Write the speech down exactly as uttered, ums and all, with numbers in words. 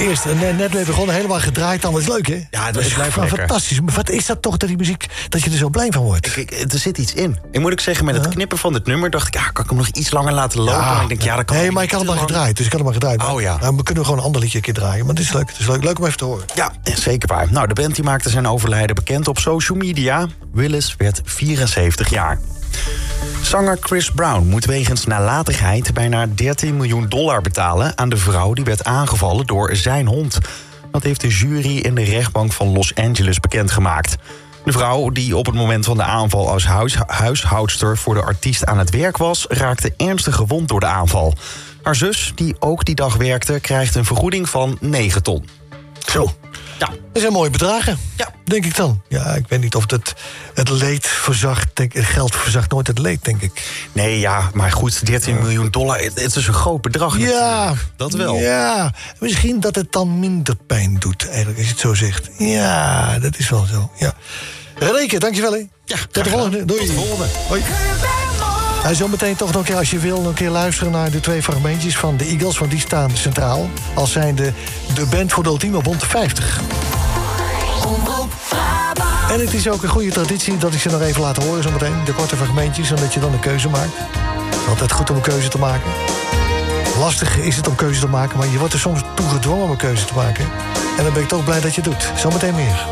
eerst net, net mee begonnen, helemaal gedraaid. Dan is leuk, hè? Ja, dat is fantastisch. Wat is dat toch, dat die muziek, dat je er zo blij van wordt? Ik, ik, er zit iets in. Ik moet ook zeggen, met het ja. knippen van dit nummer dacht ik, ja, kan ik hem nog iets langer laten lopen? Ja, ik denk, ja, dat kan nee, maar ik had hem maar gedraaid, dus ik had hem maar gedraaid. Oh ja. Nou, we kunnen gewoon een ander liedje een keer draaien, maar het is leuk. Het is leuk, leuk om even te horen. Ja, zeker waar. Nou, de band die maakte zijn overlijden bekend op social media. Willis werd vierenzeventig jaar. Zanger Chris Brown moet wegens nalatigheid bijna dertien miljoen dollar betalen aan de vrouw die werd aangevallen door zijn hond. Dat heeft de jury in de rechtbank van Los Angeles bekendgemaakt. De vrouw, die op het moment van de aanval als huis, huishoudster voor de artiest aan het werk was, raakte ernstig gewond door de aanval. Haar zus, die ook die dag werkte, krijgt een vergoeding van negen ton. Zo. Ja. Dat zijn mooie bedragen, ja. denk ik dan. Ja, ik weet niet of het, het leed verzacht. Denk, het geld verzacht nooit het leed, denk ik. Nee, ja, maar goed, dertien ja. miljoen dollar, het, het is een groot bedrag. Ja. Dat wel. Ja, misschien dat het dan minder pijn doet, eigenlijk, als je het zo zegt. Ja, dat is wel zo, ja. Reneke, dankjewel, hè. Ja, tot de volgende. Doei. Tot de volgende. Hoi. En zo meteen toch nog een keer, als je wil, een keer luisteren naar de twee fragmentjes van de Eagles, want die staan centraal. Als zijn de, de band voor de ultieme Bond vijftig. En het is ook een goede traditie dat ik ze nog even laat horen zo meteen. De korte fragmentjes, en dat je dan een keuze maakt. Het is altijd goed om een keuze te maken. Lastig is het om keuze te maken, maar je wordt er soms toe gedwongen om een keuze te maken. En dan ben ik toch blij dat je het doet. Zometeen meer.